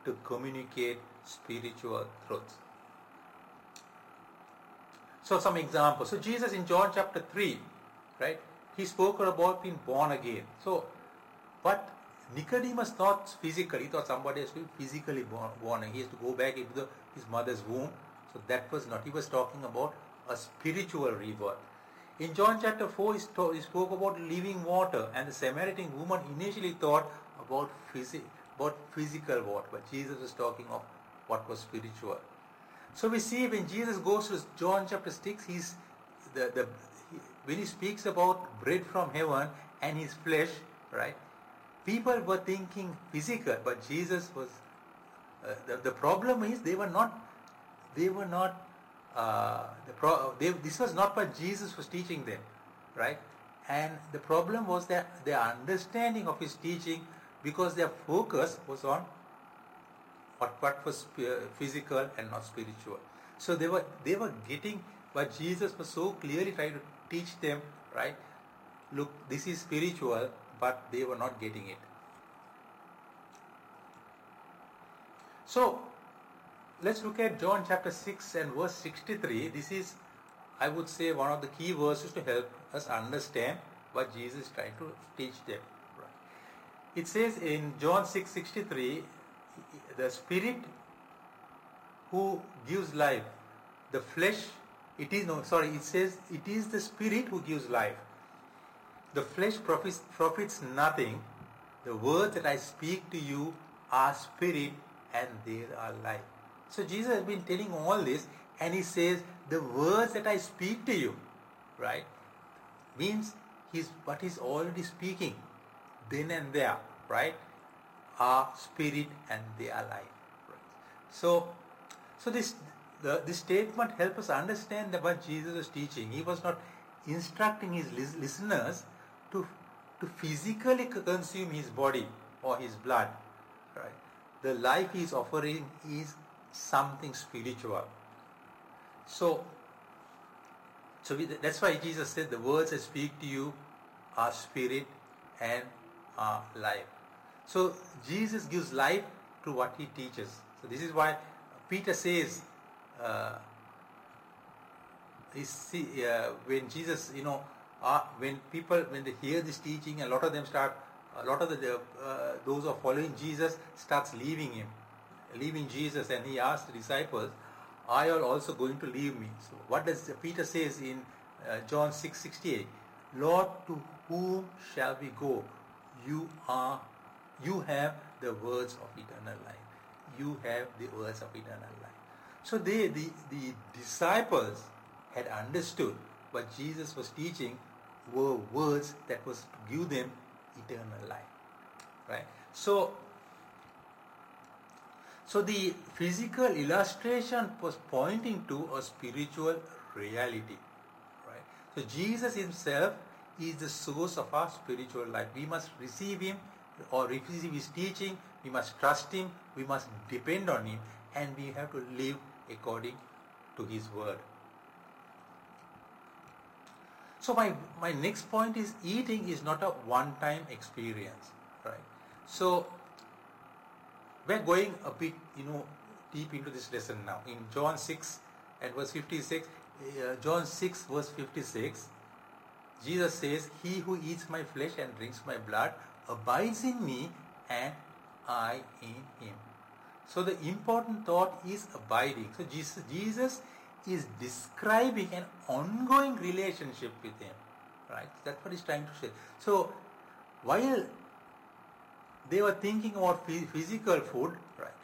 to communicate spiritual truths. So some examples. So Jesus in John chapter 3, right, he spoke about being born again. So, but Nicodemus thought physically, he thought somebody has to be physically born and he has to go back into his mother's womb. So that was not, he was talking about a spiritual rebirth. In John chapter 4, he spoke about living water, and the Samaritan woman initially thought about physical water, but Jesus was talking of what was spiritual. So we see when Jesus goes to John chapter 6, when he speaks about bread from heaven and his flesh, right? People were thinking physical, but Jesus was. The problem is they were not. This was not what Jesus was teaching them, right? And the problem was that their understanding of his teaching, because their focus was on what was physical and not spiritual. So they were getting what Jesus was so clearly trying to teach them, right? Look, this is spiritual, but they were not getting it. So let's look at John chapter 6 and verse 63. This is, I would say, one of the key verses to help us understand what Jesus is trying to teach them. Right. It says in John 6:63, the Spirit who gives life, the flesh, it says it is the Spirit who gives life. The flesh profits nothing. The words that I speak to you are spirit and they are life. So Jesus has been telling all this, and he says, the words that I speak to you, right, means what he's already speaking then and there, right, are spirit and they are life. Right? So this statement helps us understand what Jesus was teaching. He was not instructing his listeners to physically consume his body or his blood. Right? The life he is offering is something spiritual. So that's why Jesus said, the words I speak to you are spirit and are life. So Jesus gives life to what he teaches. So this is why Peter says, when Jesus, when they hear this teaching, a lot of those who are following Jesus starts leaving Jesus, and he asked the disciples, are you also going to leave me? So what does Peter says in John 6:68? Lord, to whom shall we go? You have the words of eternal life. You have the words of eternal life. So the disciples had understood what Jesus was teaching were words that was to give them eternal life. Right? So the physical illustration was pointing to a spiritual reality. Right? So Jesus himself is the source of our spiritual life. We must receive him or receive his teaching. We must trust him. We must depend on him. And we have to live according to his word. So my next point is, eating is not a one-time experience. Right? So we're going a bit, deep into this lesson now. In John 6 and verse 56, John 6 verse 56, Jesus says, he who eats my flesh and drinks my blood abides in me and I in him. So the important thought is abiding. So Jesus is describing an ongoing relationship with him. Right? That's what he's trying to say. So while they were thinking about physical food,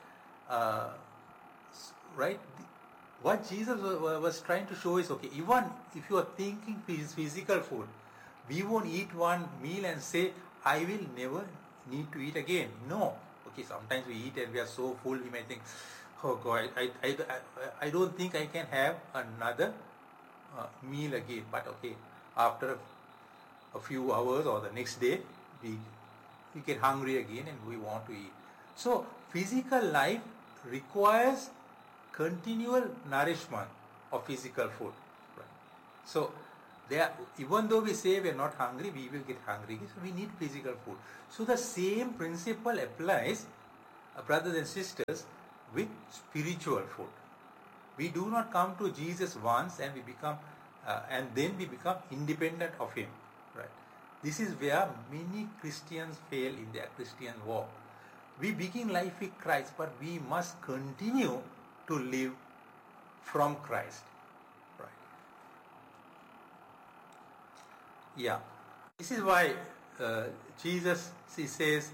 right? What Jesus was trying to show is, okay, even if you are thinking physical food, we won't eat one meal and say, I will never need to eat again. No. Okay, sometimes we eat and we are so full, we may think, oh God, I don't think I can have another meal again. But okay, after a few hours or the next day, we get hungry again and we want to eat. So physical life requires continual nourishment of physical food. Right? So even though we say we are not hungry, we will get hungry. So we need physical food. So the same principle applies brothers and sisters, with spiritual food. We do not come to Jesus once and then we become independent of Him. Right? This is where many Christians fail in their Christian walk. We begin life with Christ, but we must continue to live from Christ. Right? Yeah. This is why Jesus, he says,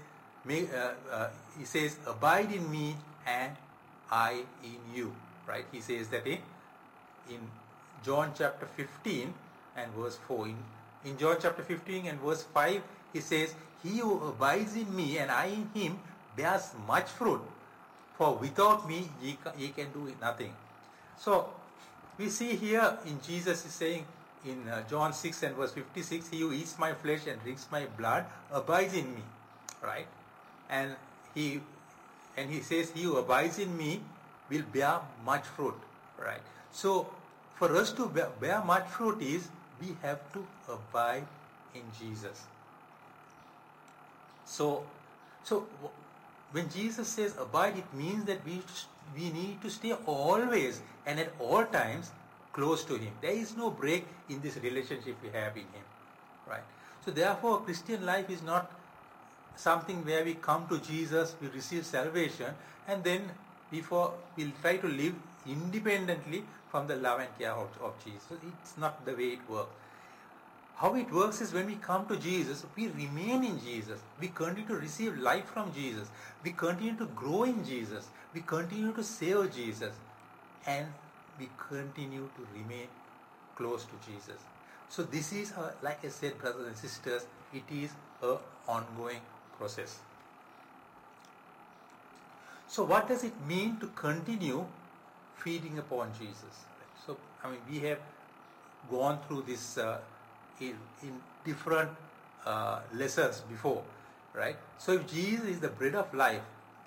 abide in me and I in you. Right? He says that in John chapter 15 and verse 4. In John chapter 15 and verse 5, he says, he who abides in me and I in him bears much fruit, for without me ye can do nothing. So, we see here in Jesus is saying in John 6 and verse 56, he who eats my flesh and drinks my blood abides in me. Right? And he says, he who abides in me will bear much fruit. Right? So, for us to bear much fruit is, we have to abide in Jesus. So when Jesus says abide, it means that we need to stay always and at all times close to Him. There is no break in this relationship we have in Him. Right? So therefore, Christian life is not something where we come to Jesus, we receive salvation, and then we'll try to live independently from the love and care of Jesus. It's not the way it works. How it works is when we come to Jesus, we remain in Jesus. We continue to receive life from Jesus. We continue to grow in Jesus. We continue to serve Jesus. And we continue to remain close to Jesus. So this is, like I said, brothers and sisters, it is an ongoing process. So what does it mean to continue feeding upon Jesus? So, we have gone through this in different lessons before, right? So if Jesus is the bread of life,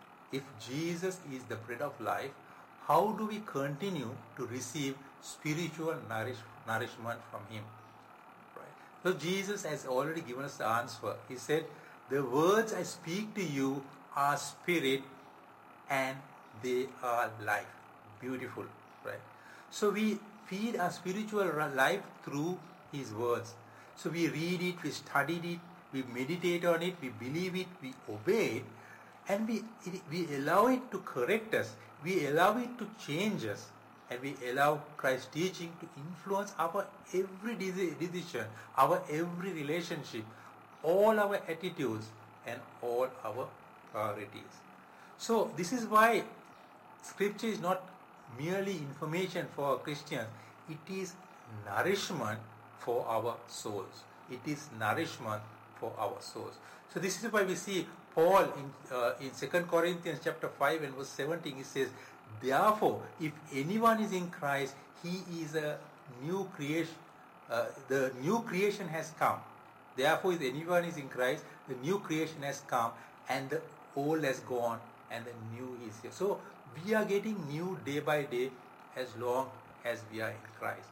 how do we continue to receive spiritual nourishment from Him? Right? So Jesus has already given us the answer. He said, the words I speak to you are spirit and they are life. Beautiful, right? So we feed our spiritual life through His words. So we read it, we study it, we meditate on it, we believe it, we obey it, and we allow it to correct us, we allow it to change us, and we allow Christ's teaching to influence our every decision, our every relationship, all our attitudes, and all our priorities. So this is why Scripture is not merely information for Christians, it is nourishment for our souls. It is nourishment for our souls. So this is why we see Paul in 2 Corinthians chapter 5 and verse 17, he says, therefore, if anyone is in Christ, he is a new creation. The new creation has come. Therefore, if anyone is in Christ, the new creation has come and the old has gone and the new is here. So we are getting new day by day as long as we are in Christ.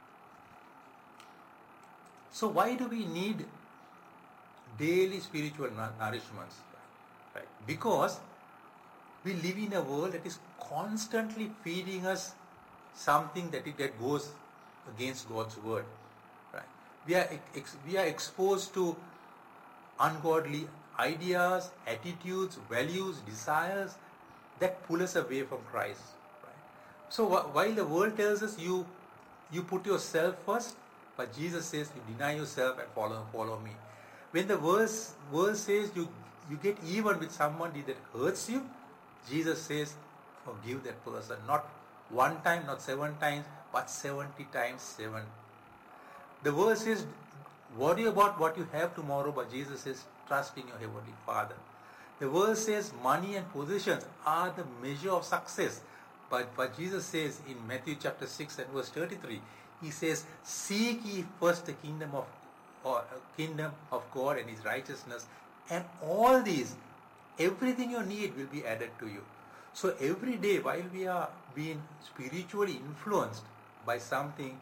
So why do we need daily spiritual nourishments? Right? Because we live in a world that is constantly feeding us something that goes against God's word. Right? We are exposed to ungodly ideas, attitudes, values, desires that pull us away from Christ. Right? So while the world tells us you put yourself first, but Jesus says you deny yourself and follow me. When the verse says you get even with somebody that hurts you, Jesus says forgive that person. Not one time, not 7 times, but 70 times 7. The verse says worry about what you have tomorrow, but Jesus says trust in your heavenly Father. The verse says money and possessions are the measure of success, but Jesus says in Matthew chapter 6 and verse 33, He says, seek ye first the kingdom of God and His righteousness, and all these, everything you need will be added to you. So every day while we are being spiritually influenced by something,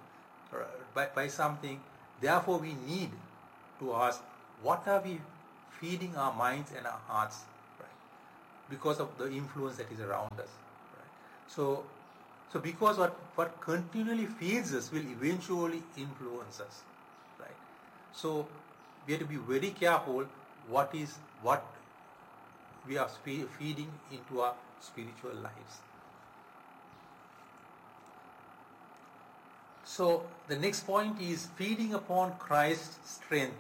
therefore we need to ask, what are we feeding our minds and our hearts? Right? because of the influence that is around us. Right? So because what continually feeds us will eventually influence us. Right? So we have to be very careful what we are feeding into our spiritual lives. So the next point is feeding upon Christ's strength.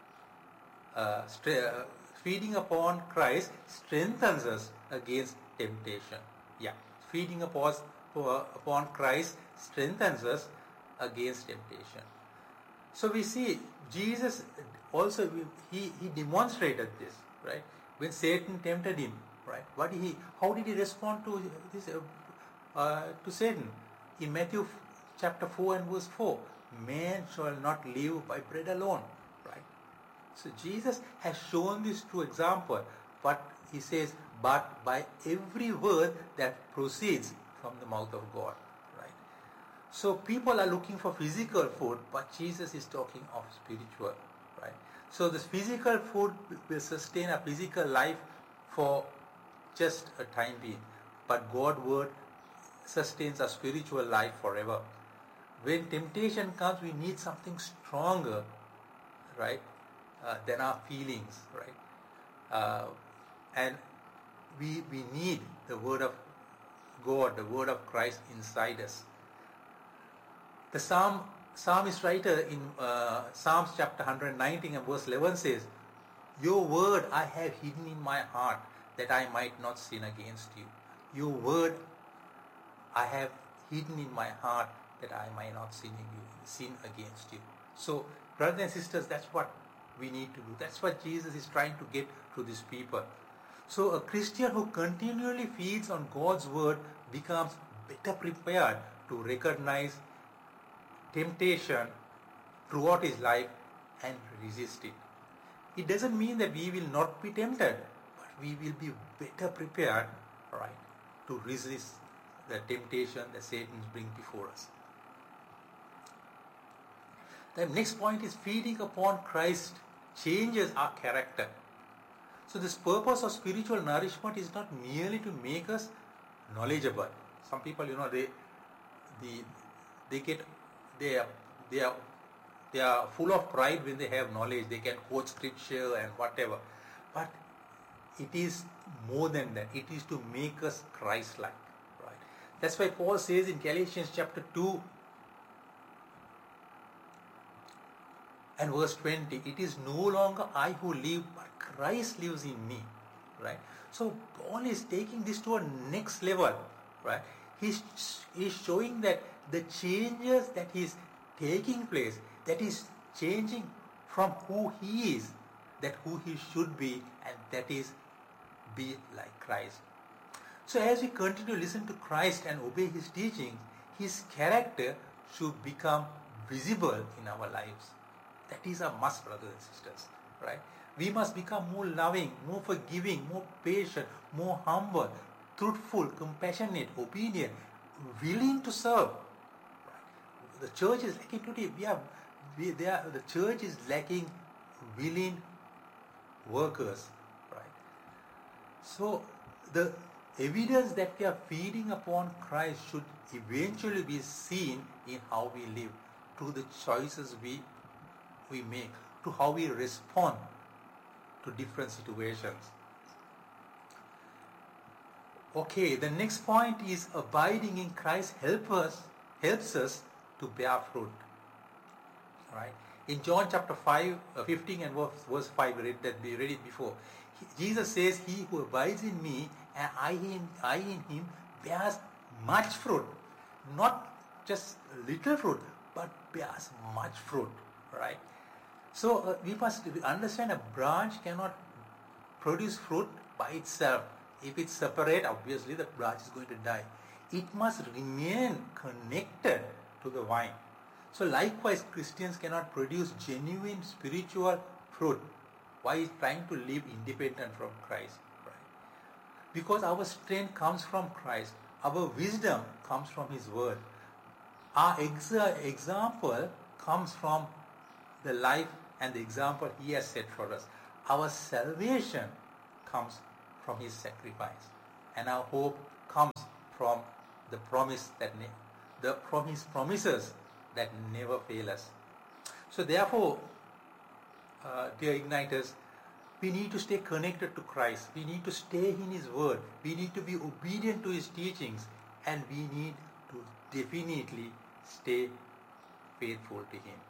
Feeding upon Christ strengthens us against temptation. Yeah, feeding upon Christ strengthens us against temptation. So we see Jesus also he demonstrated this, right? When Satan tempted him, right? How did he respond to this to Satan? In Matthew chapter 4 and verse 4, man shall not live by bread alone, right? So Jesus has shown this true example, but he says, but by every word that proceeds from the mouth of God, right? So people are looking for physical food, but Jesus is talking of spiritual, right? So this physical food will sustain a physical life for just a time being, but God's word sustains a spiritual life forever. When temptation comes, we need something stronger, right, than our feelings, right? And we need the word of God, the word of Christ inside us. The psalmist writer in Psalms chapter 119 and verse 11 says, your word I have hidden in my heart that I might not sin against you. Your word I have hidden in my heart that I might not sin against you. So, brothers and sisters, that's what we need to do. That's what Jesus is trying to get to these people. So, a Christian who continually feeds on God's word becomes better prepared to recognize temptation throughout his life and resist it. It doesn't mean that we will not be tempted, but we will be better prepared, right, to resist the temptation that Satan brings before us. The next point is feeding upon Christ changes our character. So this purpose of spiritual nourishment is not merely to make us knowledgeable. Some people, they are full of pride when they have knowledge. They can quote scripture and whatever. But it is more than that. It is to make us Christ-like. Right? That's why Paul says in Galatians chapter 2 and verse 20, it is no longer I who live, but Christ lives in me. Right? So Paul is taking this to a next level. Right? He's showing that the changes that is taking place, that is changing from who he is, that who he should be, and that is be like Christ. So as we continue to listen to Christ and obey his teachings, his character should become visible in our lives. That is a must, brothers and sisters. Right? We must become more loving, more forgiving, more patient, more humble, truthful, compassionate, obedient, willing to serve. The church is lacking today. The church is lacking willing workers. Right? So the evidence that we are feeding upon Christ should eventually be seen in how we live, to the choices we make, to how we respond to different situations. Okay, the next point is abiding in Christ helps us to bear fruit. Right? In John chapter 15 and verse 5, we read it before. Jesus says, he who abides in me and I in him bears much fruit. Not just little fruit, but bears much fruit. Right? So we must understand a branch cannot produce fruit by itself. If it's separate, obviously the branch is going to die. It must remain connected to the vine. So likewise, Christians cannot produce genuine spiritual fruit while trying to live independent from Christ. Right? Because our strength comes from Christ. Our wisdom comes from his word. Our example comes from the life and the example he has set for us. Our salvation comes from His sacrifice. And our hope comes from the promise from His promises that never fail us. So therefore, dear Igniters, we need to stay connected to Christ. We need to stay in His Word. We need to be obedient to His teachings. And we need to definitely stay faithful to Him.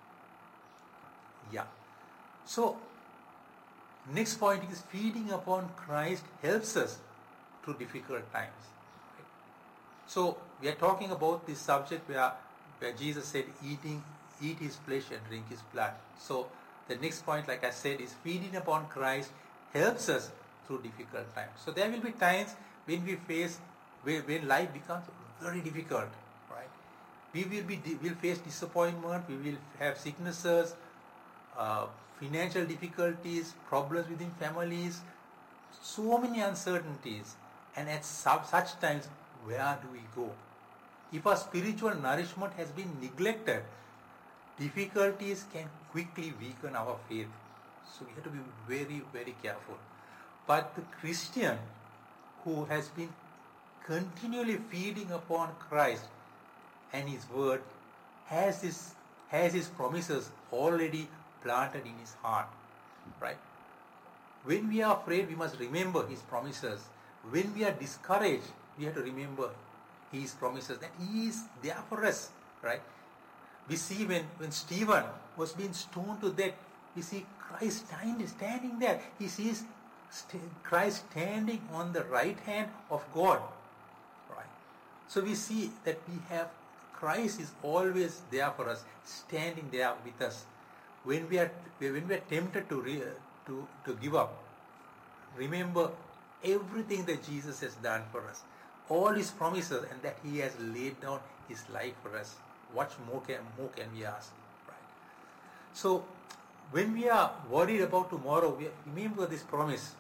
Yeah. So, next point is feeding upon Christ helps us through difficult times. Right? So, we are talking about this subject where Jesus said, eat His flesh and drink His blood. So, the next point, like I said, is feeding upon Christ helps us through difficult times. So, there will be times when when life becomes very difficult, right? We'll face disappointment, we will have sicknesses, financial difficulties, problems within families, so many uncertainties. And at such times, where do we go? If our spiritual nourishment has been neglected, difficulties can quickly weaken our faith. So we have to be very, very careful. But the Christian who has been continually feeding upon Christ and His Word has His promises already planted in his heart. Right? When we are afraid, we must remember His promises. When we are discouraged, we have to remember His promises that He is there for us. Right? We see when Stephen was being stoned to death, we see Christ standing there. He sees Christ standing on the right hand of God. Right? So we see that Christ is always there for us, standing there with us. When we are tempted to give up, remember everything that Jesus has done for us, all His promises, and that He has laid down His life for us. What more can we ask? Right? So, when we are worried about tomorrow, we remember this promise.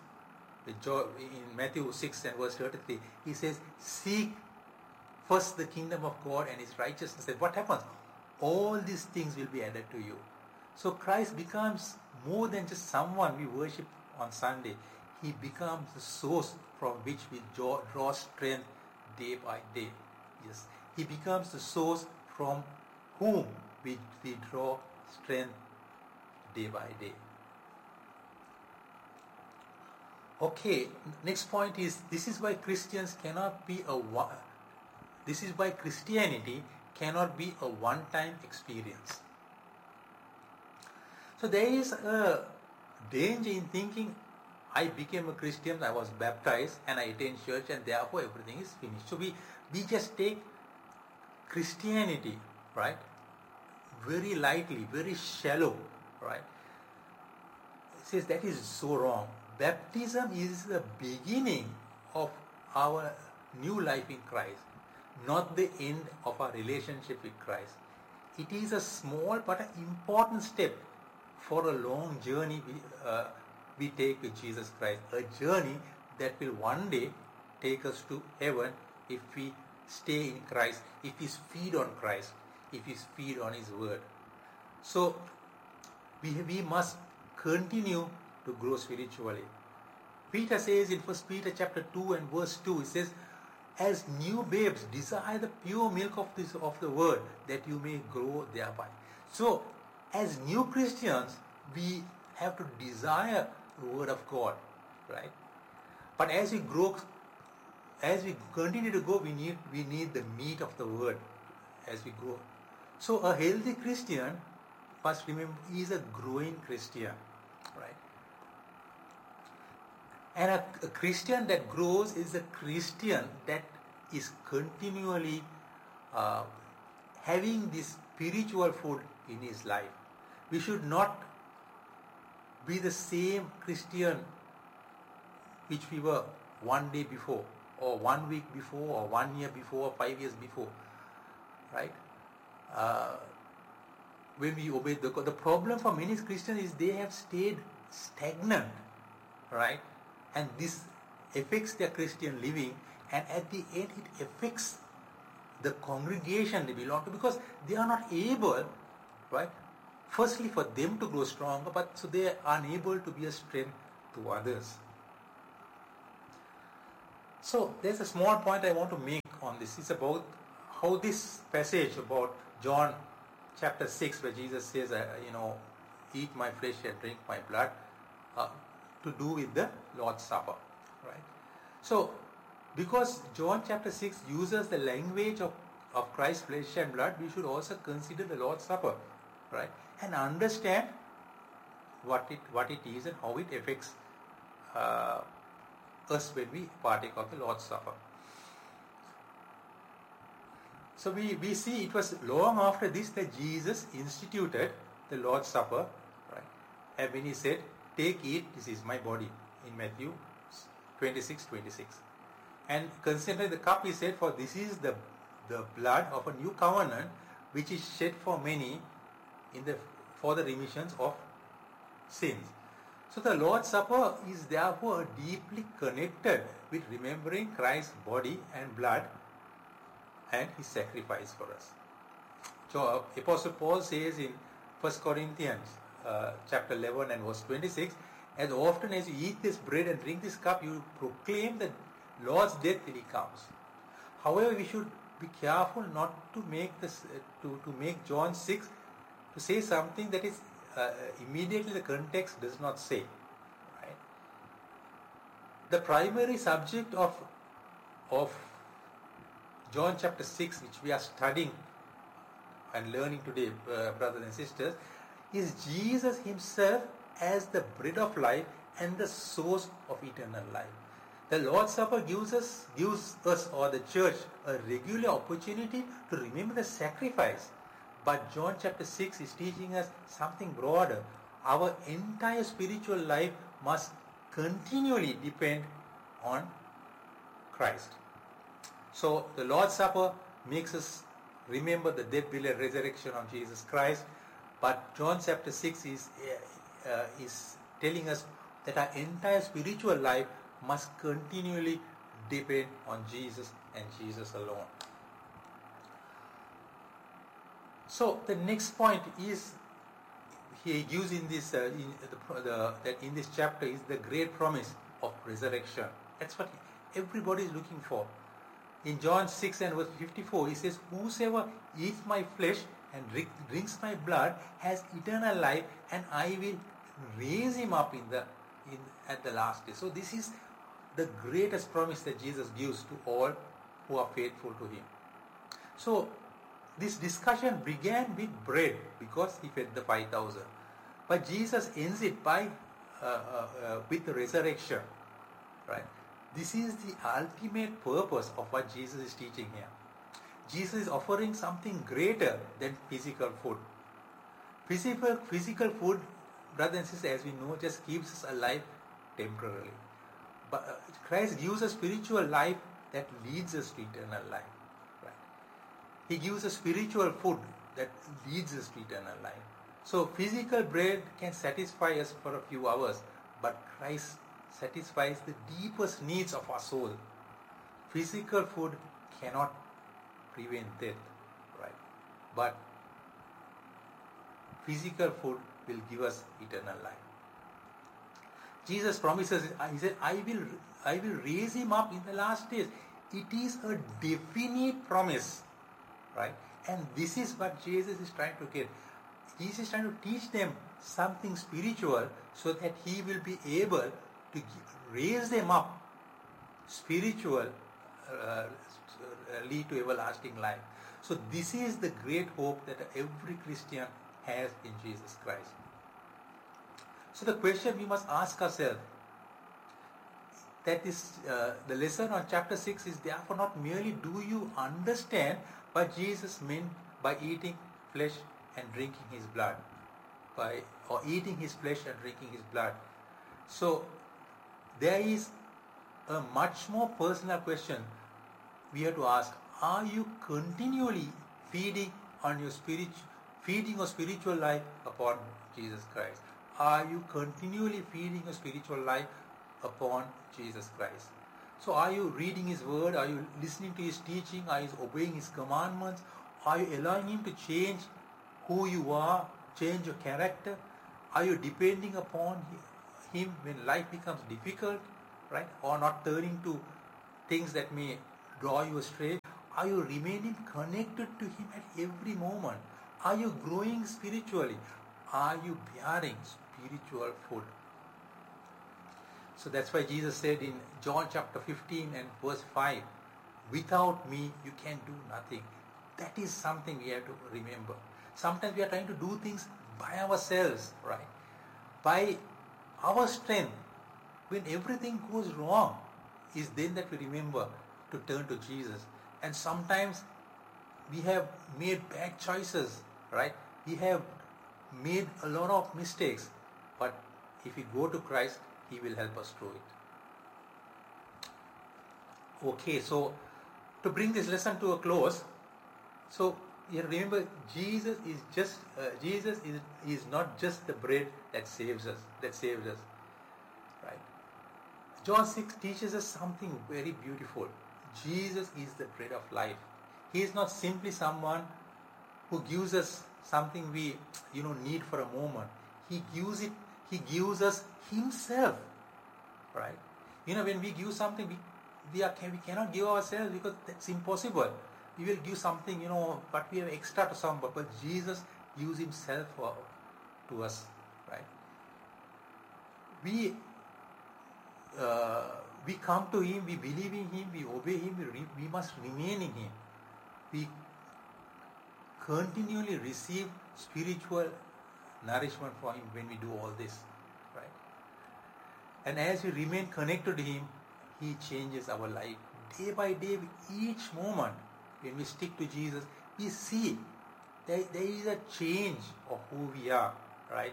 In Matthew 6 and verse 33, He says, "Seek first the kingdom of God and His righteousness." And what happens? All these things will be added to you. So Christ becomes more than just someone we worship on Sunday. He becomes the source from which we draw strength day by day. Yes, He becomes the source from whom we draw strength day by day. Okay, next point is, this is why Christianity cannot be a one-time experience. So there is a danger in thinking, I became a Christian, I was baptized, and I attend church, and therefore everything is finished. So we just take Christianity, right, very lightly, very shallow, right? It says that is so wrong. Baptism is the beginning of our new life in Christ, not the end of our relationship with Christ. It is a small but an important step for a long journey we take with Jesus Christ. A journey that will one day take us to heaven if we stay in Christ, if we feed on Christ, if we feed on His Word. So we must continue to grow spiritually. Peter says in 1 Peter chapter 2 and verse 2, he says, "As new babes, desire the pure milk of the Word, that you may grow thereby." So, as new Christians, we have to desire the Word of God, right? But as we continue to grow, we need the meat of the Word as we grow. So, a healthy Christian must remember he is a growing Christian, right? And a Christian that grows is a Christian that is continually having this spiritual food in his life. We should not be the same Christian which we were one day before, or 1 week before, or 1 year before, or 5 years before, right? When we obey the problem for many Christians is they have stayed stagnant, right? And this affects their Christian living, and at the end it affects the congregation they belong to, because they are not able, right, firstly for them to grow stronger, but so they are unable to be a strength to others. So there's a small point I want to make on this. It's about how this passage about John chapter 6, where Jesus says, eat my flesh and drink my blood, to do with the Lord's Supper, right? So, because John chapter 6 uses the language of Christ's flesh and blood, we should also consider the Lord's Supper, right? And understand what it is and how it affects us when we partake of the Lord's Supper. So we see it was long after this that Jesus instituted the Lord's Supper, right? And when he said, take, eat, this is my body, in Matthew 26:26. And consider the cup, he said, for this is the blood of a new covenant, which is shed for many for the remissions of sins. So the Lord's Supper is therefore deeply connected with remembering Christ's body and blood and his sacrifice for us. So Apostle Paul says in 1 Corinthians chapter 11 and verse 26, as often as you eat this bread and drink this cup, you proclaim the Lord's death till he comes. However, we should be careful not to make this to make John 6 to say something that is immediately the context does not say. Right? The primary subject of John chapter 6, which we are studying and learning today, brothers and sisters, is Jesus himself as the bread of life and the source of eternal life. The Lord's Supper gives us or the church a regular opportunity to remember the sacrifice. But John chapter 6 is teaching us something broader. Our entire spiritual life must continually depend on Christ. So the Lord's Supper makes us remember the death, burial, and resurrection of Jesus Christ. But John chapter 6 is telling us that our entire spiritual life must continually depend on Jesus and Jesus alone. So the next point is he gives in this that in this chapter is the great promise of resurrection. That's what everybody is looking for. In John 6 and verse 54, he says, "Whosoever eats my flesh and drinks my blood has eternal life, and I will raise him up at the last day." So this is the greatest promise that Jesus gives to all who are faithful to him. So this discussion began with bread because he fed the 5,000, but Jesus ends it with the resurrection. Right? This is the ultimate purpose of what Jesus is teaching here. Jesus is offering something greater than physical food. Physical food, brothers and sisters, as we know, just keeps us alive temporarily. But Christ gives us spiritual life that leads us to eternal life. Right? He gives us spiritual food that leads us to eternal life. So physical bread can satisfy us for a few hours, but Christ satisfies the deepest needs of our soul. Physical food cannot prevent death, right? But physical food will give us eternal life. Jesus promises, he said, I will raise him up in the last days. It is a definite promise, right? And this is what Jesus is trying to get. Jesus is trying to teach them something spiritual so that he will be able to raise them up spiritually to everlasting life. So this is the great hope that every Christian has in Jesus Christ. So the question we must ask ourselves, that is the lesson on chapter 6 is therefore not merely do you understand what Jesus meant by eating flesh and drinking his blood, or eating his flesh and drinking his blood. So there is a much more personal question we have to ask. Are you continually feeding your spiritual life upon Jesus Christ? Are you continually feeding your spiritual life upon Jesus Christ? So are you reading his word? Are you listening to his teaching? Are you obeying his commandments? Are you allowing him to change who you are, change your character? Are you depending upon him when life becomes difficult, right? Or not turning to things that may draw you astray? Are you remaining connected to Him at every moment? Are you growing spiritually? Are you bearing spiritual food? So that's why Jesus said in John chapter 15 and verse 5, without me you can do nothing. That is something we have to remember. Sometimes we are trying to do things by ourselves, right? By our strength. When everything goes wrong, is then that we remember to turn to Jesus. And sometimes we have made bad choices, right? We have made a lot of mistakes. But if we go to Christ, He will help us through it. Okay, so to bring this lesson to a close, so you remember Jesus is not just the bread that saves us, right? John 6 teaches us something very beautiful. Jesus is the bread of life. He is not simply someone who gives us something we need for a moment. He gives us Himself, right? When we give something, we cannot give ourselves, because that's impossible. We will give something, but we have extra to somebody. But Jesus gives Himself to us, right? We come to Him, we believe in Him, we obey Him, we must remain in Him. We continually receive spiritual nourishment from Him when we do all this, right? And as we remain connected to Him, He changes our life day by day. Each moment when we stick to Jesus, we see there is a change of who we are, right?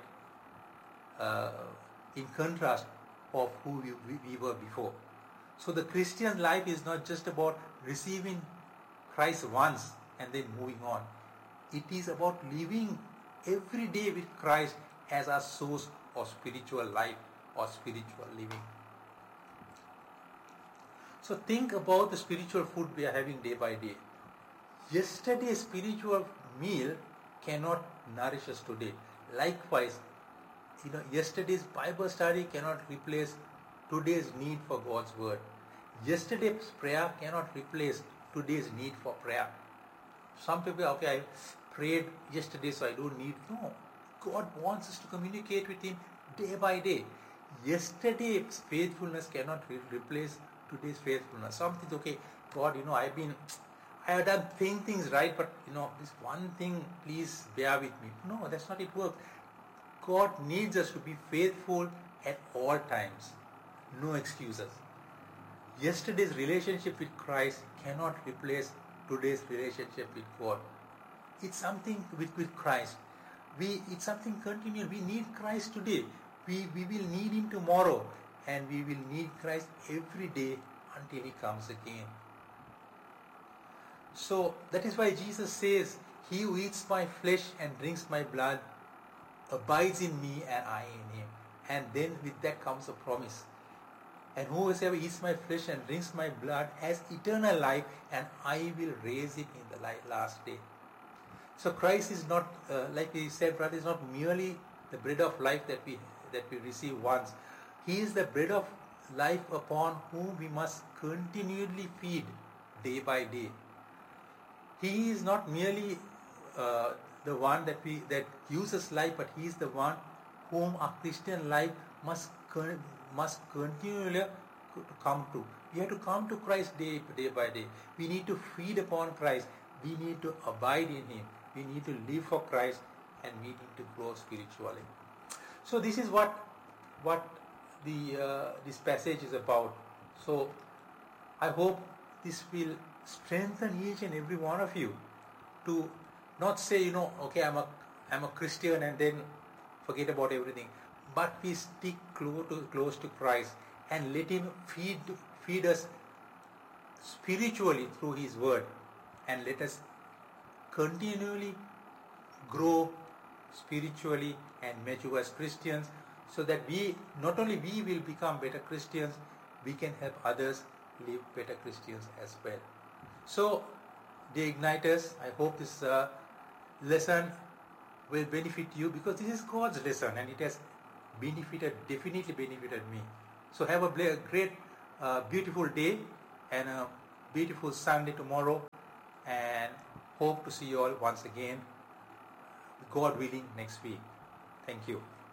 In contrast of who we were before. So the Christian life is not just about receiving Christ once and then moving on. It is about living every day with Christ as our source of spiritual life or spiritual living. So think about the spiritual food we are having day by day. Yesterday's spiritual meal cannot nourish us today. Likewise, yesterday's Bible study cannot replace today's need for God's word. Yesterday's prayer cannot replace today's need for prayer. Some people, I prayed yesterday, so I don't need. No. God wants us to communicate with Him day by day. Yesterday's faithfulness cannot replace today's faithfulness. Something's okay, God, I have done things right, but this one thing, please bear with me. No, that's not it works. God needs us to be faithful at all times. No excuses. Yesterday's relationship with Christ cannot replace today's relationship with God. It's something with Christ. It's something continual. We need Christ today. We will need Him tomorrow. And we will need Christ every day until He comes again. So that is why Jesus says, He who eats my flesh and drinks my blood abides in me and I in him. And then with that comes a promise. And whoever eats my flesh and drinks my blood has eternal life, and I will raise him in the last day. So Christ is not, like we said, brother, is not merely the bread of life that we receive once. He is the bread of life upon whom we must continually feed day by day. He is not merely the one that gives us life, but He is the one whom our Christian life must continually come to. We have to come to Christ day by day. We need to feed upon Christ. We need to abide in Him. We need to live for Christ, and we need to grow spiritually. So this is what this passage is about. So I hope this will strengthen each and every one of you to not say, okay, I'm a Christian and then forget about everything. But we stick close to Christ and let Him feed us spiritually through His word, and let us continually grow spiritually and mature as Christians, so that not only we will become better Christians, we can help others live better Christians as well. So, dear Igniters, I hope this lesson will benefit you, because this is God's lesson and it has definitely benefited me. So have a great, beautiful day, and a beautiful Sunday tomorrow, and hope to see you all once again, God willing, next week. Thank you.